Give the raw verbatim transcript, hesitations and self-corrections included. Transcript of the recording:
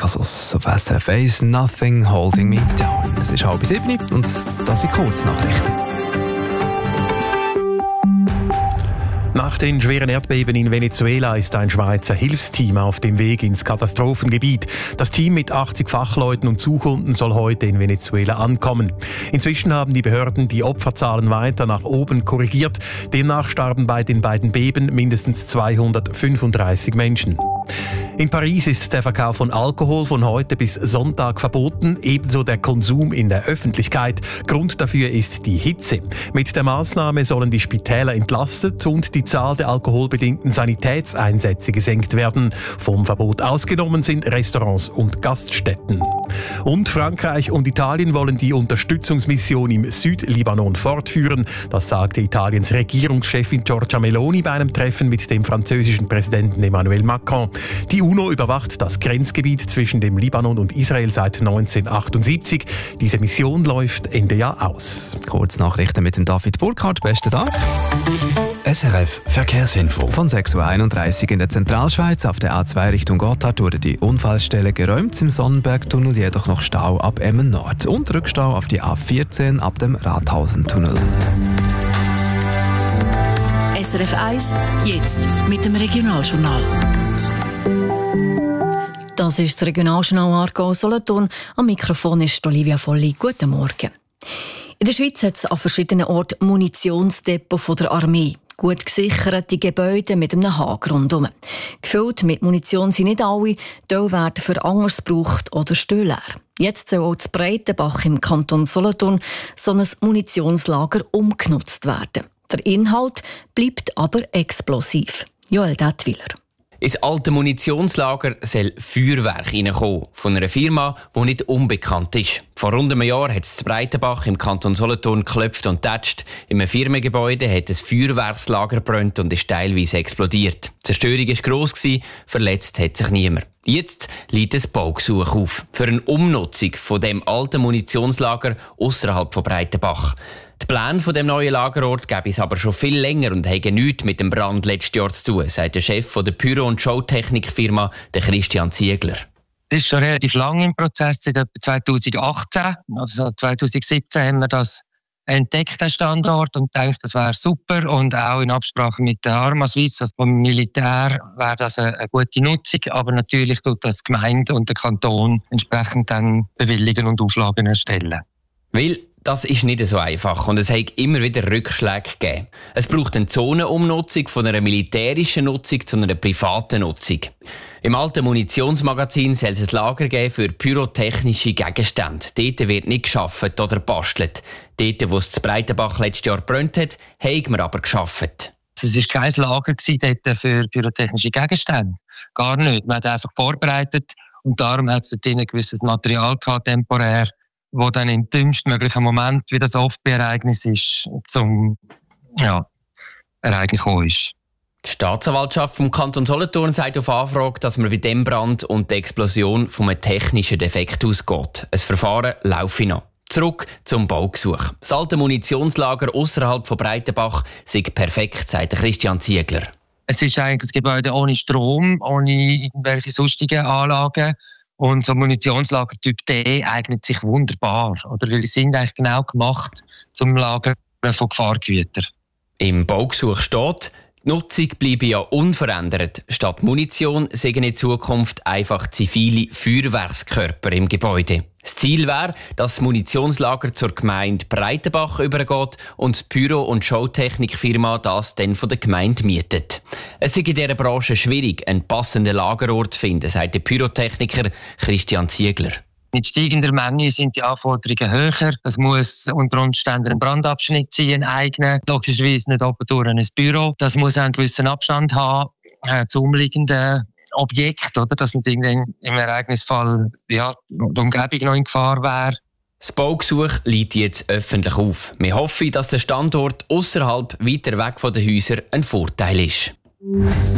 Pegasus auf S R F eins, Nothing Holding Me Down. Es ist halb sieben und das sind Kurznachrichten. Nach den schweren Erdbeben in Venezuela ist ein Schweizer Hilfsteam auf dem Weg ins Katastrophengebiet. Das Team mit achtzig Fachleuten und Suchhunden soll heute in Venezuela ankommen. Inzwischen haben die Behörden die Opferzahlen weiter nach oben korrigiert. Demnach starben bei den beiden Beben mindestens zweihundertfünfunddreißig Menschen. In Paris ist der Verkauf von Alkohol von heute bis Sonntag verboten, ebenso der Konsum in der Öffentlichkeit. Grund dafür ist die Hitze. Mit der Maßnahme sollen die Spitäler entlastet und die Zahl der alkoholbedingten Sanitätseinsätze gesenkt werden. Vom Verbot ausgenommen sind Restaurants und Gaststätten. Und Frankreich und Italien wollen die Unterstützungsmission im Südlibanon fortführen. Das sagte Italiens Regierungschefin Giorgia Meloni bei einem Treffen mit dem französischen Präsidenten Emmanuel Macron. Die UNO überwacht das Grenzgebiet zwischen dem Libanon und Israel seit neunzehnhundertachtundsiebzig. Diese Mission läuft Ende Jahr aus. Kurznachrichten mit dem David Burkhardt. Besten Dank. S R F Verkehrsinfo. Von sechs Uhr einunddreißig in der Zentralschweiz auf der A zwei Richtung Gotthard wurde die Unfallstelle geräumt, im Sonnenbergtunnel jedoch noch Stau ab Emmen Nord und Rückstau auf die A vierzehn ab dem Rathausentunnel. S R F eins, jetzt mit dem Regionaljournal. Das ist das Regionaljournal Aargau Solothurn. Am Mikrofon ist Olivia Volli. Guten Morgen. In der Schweiz hat es an verschiedenen Orten Munitionsdepots von der Armee. Gut gesicherte Gebäude mit einem Haken rundum. Gefüllt mit Munition sind nicht alle, die werden für anderes gebraucht oder stehen leer. Jetzt soll auch das Breitenbach im Kanton Solothurn so ein Munitionslager umgenutzt werden. Der Inhalt bleibt aber explosiv. Joel Dettwiller. Ins alte Munitionslager soll Feuerwerk reinkommen, von einer Firma, die nicht unbekannt ist. Vor rund einem Jahr hat es in Breitenbach im Kanton Solothurn geklopft und tätscht. In einem Firmengebäude hat ein Feuerwerkslager gebrannt und ist teilweise explodiert. Die Zerstörung war gross, verletzt hat sich niemand. Jetzt liegt ein Baugesuch auf für eine Umnutzung von dem alten Munitionslager ausserhalb von Breitenbach. Die Pläne von dem neuen Lagerort gäbe es aber schon viel länger und haben nichts mit dem Brand letztes Jahr zu tun, sagt der Chef der Pyro- und Showtechnikfirma, der Christian Ziegler. Das ist schon relativ lang im Prozess, seit etwa zweitausendachtzehn. Also zweitausendsiebzehn haben wir das entdeckt, den Standort, und gedacht, das wäre super. Und auch in Absprache mit der Arma Suisse, also vom Militär, wäre das eine, eine gute Nutzung. Aber natürlich tut das die Gemeinde und der Kanton entsprechend dann bewilligen und Auflagen erstellen. Weil das ist nicht so einfach und es hat immer wieder Rückschläge gegeben. Es braucht eine Zonenumnutzung von einer militärischen Nutzung zu einer privaten Nutzung. Im alten Munitionsmagazin soll es ein Lager geben für pyrotechnische Gegenstände. Dort wird nicht geschafft oder bastelt. Dort, wo es zu Breitenbach letztes Jahr gebrannt hat, haben wir aber geschafft. Es war kein Lager dort für pyrotechnische Gegenstände. Gar nicht. Man hat einfach vorbereitet und darum hat es dort ein gewisses Material gehabt, temporär, wo dann im dümmsten möglichen Moment, wie das oft bei Ereignissen ist, zum ja, Ereignis gekommen ist. Die Staatsanwaltschaft vom Kanton Solothurn sagt auf Anfrage, dass man bei dem Brand und der Explosion von einem technischen Defekt ausgeht. Ein Verfahren laufe noch. Zurück zum Baugesuch. Das alte Munitionslager ausserhalb von Breitenbach sei perfekt, sagt Christian Ziegler. Es ist eigentlich ein Gebäude ohne Strom, ohne irgendwelche sonstigen Anlagen. Und so ein Munitionslager Typ D eignet sich wunderbar. Oder? Weil die sind eigentlich genau gemacht zum Lagern von Gefahrgütern. Im Baugesuch steht, die Nutzung bleibe ja unverändert. Statt Munition sägen in Zukunft einfach zivile Feuerwerkskörper im Gebäude. Das Ziel wäre, dass das Munitionslager zur Gemeinde Breitenbach übergeht und die Pyro- und Showtechnikfirma das dann von der Gemeinde mietet. Es ist in dieser Branche schwierig, einen passenden Lagerort zu finden, sagt der Pyrotechniker Christian Ziegler. Mit steigender Menge sind die Anforderungen höher. Es muss unter Umständen ein Brandabschnitt sein, ein eigener. Logischerweise nicht oben durch ein Büro. Das muss einen gewissen Abstand haben äh, zu umliegenden Objekten, oder? Dass nicht im Ereignisfall ja, die Umgebung noch in Gefahr wäre. Das Baugesuch liegt jetzt öffentlich auf. Wir hoffen, dass der Standort außerhalb, weiter weg von den Häusern, ein Vorteil ist.